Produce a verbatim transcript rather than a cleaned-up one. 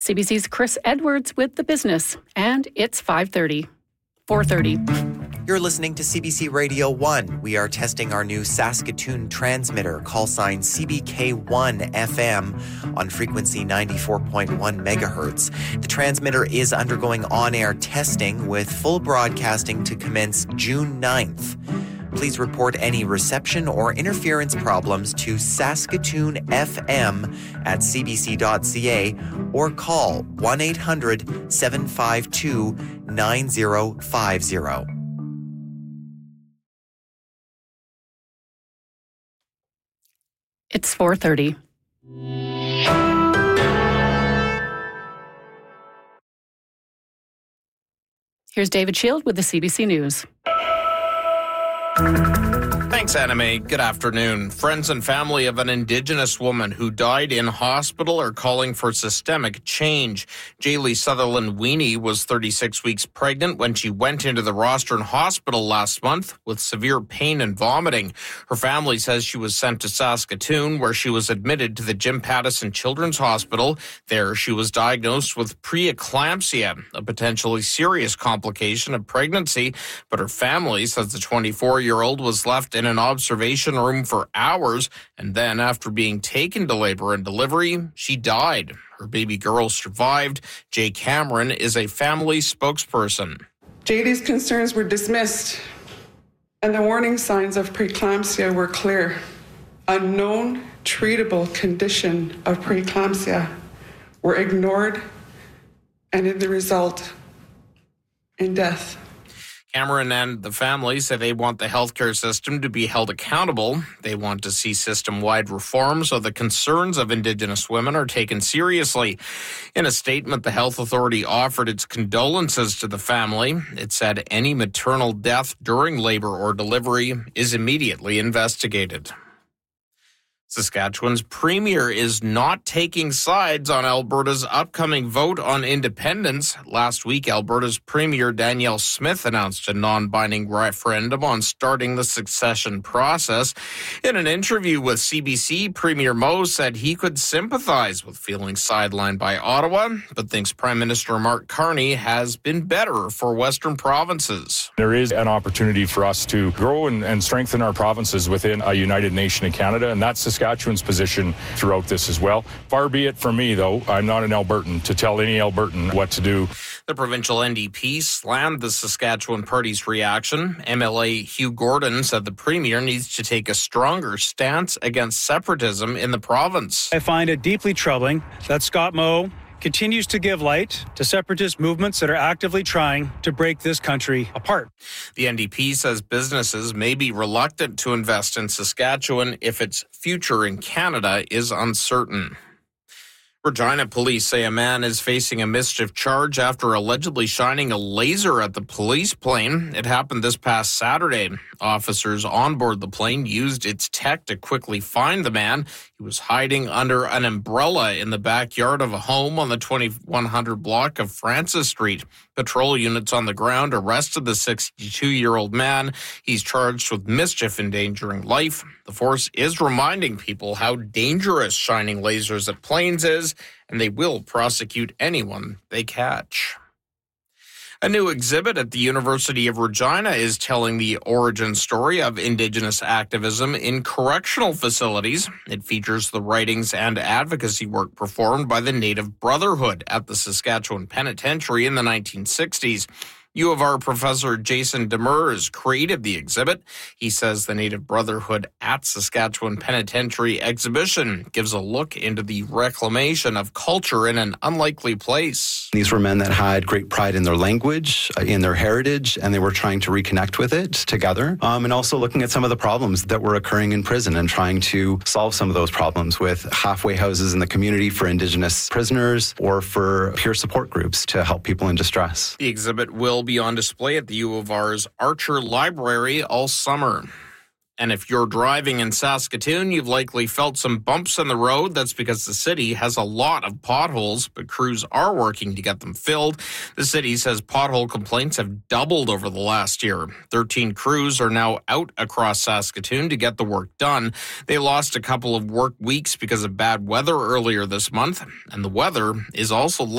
C B C's Chris Edwards with the business, and it's five thirty. four thirty. You're listening to C B C Radio one. We are testing our new Saskatoon transmitter, call sign C B K one F M, on frequency ninety-four point one megahertz. The transmitter is undergoing on-air testing with full broadcasting to commence June ninth. Please report any reception or interference problems to Saskatoon F M at c b c dot c a or call one eight hundred seven five two nine zero five zero. It's four thirty. Here's David Shield with the C B C News. Thanks, Anna May. Good afternoon. Friends and family of an Indigenous woman who died in hospital are calling for systemic change. Jaylee Sutherland Weenie was thirty-six weeks pregnant when she went into the Rostron Hospital last month with severe pain and vomiting. Her family says she was sent to Saskatoon, where she was admitted to the Jim Pattison Children's Hospital. There, she was diagnosed with preeclampsia, a potentially serious complication of pregnancy. But her family says the twenty-four-year-old was left in an observation room for hours, and then after being taken to labor and delivery, she died. Her baby girl survived. Jay Cameron is a family spokesperson. J D's concerns were dismissed, and the warning signs of preeclampsia were clear. A known treatable condition of preeclampsia were ignored, and in the result, in death. Cameron and the family say they want the healthcare system to be held accountable. They want to see system-wide reform so the concerns of Indigenous women are taken seriously. In a statement, the health authority offered its condolences to the family. It said any maternal death during labor or delivery is immediately investigated. Saskatchewan's premier is not taking sides on Alberta's upcoming vote on independence. Last week, Alberta's premier Danielle Smith announced a non-binding referendum on starting the succession process. In an interview with C B C, Premier Moe said he could sympathize with feeling sidelined by Ottawa, but thinks Prime Minister Mark Carney has been better for Western provinces. There is an opportunity for us to grow and, and strengthen our provinces within a united nation in Canada, and that's Saskatchewan's position throughout this as well. Far be it from me, though, I'm not an Albertan, to tell any Albertan what to do. The provincial N D P slammed the Saskatchewan party's reaction. M L A Hugh Gordon said the premier needs to take a stronger stance against separatism in the province. I find it deeply troubling that Scott Moe continues to give light to separatist movements that are actively trying to break this country apart. The N D P says businesses may be reluctant to invest in Saskatchewan if its future in Canada is uncertain. Regina police say a man is facing a mischief charge after allegedly shining a laser at the police plane. It happened this past Saturday. Officers on board the plane used its tech to quickly find the man. He was hiding under an umbrella in the backyard of a home on the twenty-one hundred block of Francis Street. Patrol units on the ground arrested the sixty-two-year-old man. He's charged with mischief endangering life. The force is reminding people how dangerous shining lasers at planes is, and they will prosecute anyone they catch. A new exhibit at the University of Regina is telling the origin story of Indigenous activism in correctional facilities. It features the writings and advocacy work performed by the Native Brotherhood at the Saskatchewan Penitentiary in the nineteen sixties. U of R professor Jason Demers created the exhibit. He says the Native Brotherhood at Saskatchewan Penitentiary exhibition gives a look into the reclamation of culture in an unlikely place. These were men that had great pride in their language, in their heritage, and they were trying to reconnect with it together. Um, and also looking at some of the problems that were occurring in prison and trying to solve some of those problems with halfway houses in the community for Indigenous prisoners or for peer support groups to help people in distress. The exhibit will be on display at the U of R's Archer Library all summer. And if you're driving in Saskatoon, you've likely felt some bumps in the road. That's because the city has a lot of potholes, but crews are working to get them filled. The city says pothole complaints have doubled over the last year. thirteen crews are now out across Saskatoon to get the work done. They lost a couple of work weeks because of bad weather earlier this month, and the weather is also